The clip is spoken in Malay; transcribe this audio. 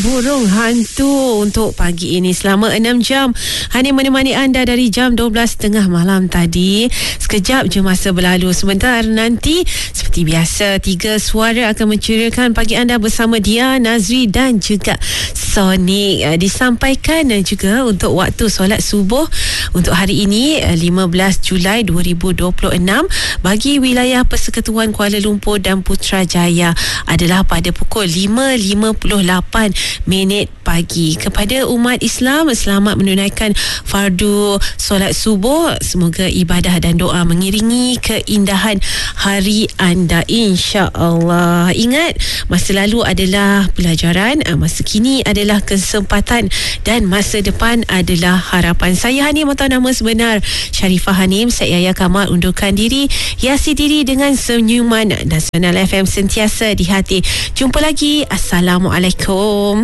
Burung hantu untuk pagi ini selama 6 jam Hani menemani anda dari jam 12.30 malam tadi. Sekejap je masa berlalu. Sebentar nanti seperti biasa 3 suara akan menceriakan pagi anda bersama Dia, Nazri dan juga Sonic. Disampaikan juga untuk waktu solat subuh untuk hari ini 15 Julai 2026 bagi wilayah Persekutuan Kuala Lumpur dan Putrajaya adalah pada pukul 5.58 pagi. Kepada umat Islam, selamat menunaikan fardu solat subuh. Semoga ibadah dan doa mengiringi keindahan hari anda, insya-Allah. Ingat, masa lalu adalah pelajaran, masa kini adalah kesempatan dan masa depan adalah harapan. Saya Hanim atau nama sebenar Sharifah Hanim. Saya Yaya Kamal undurkan diri. Hiasi diri dengan senyuman. Nasional FM sentiasa di hati. Jumpa lagi. Assalamualaikum.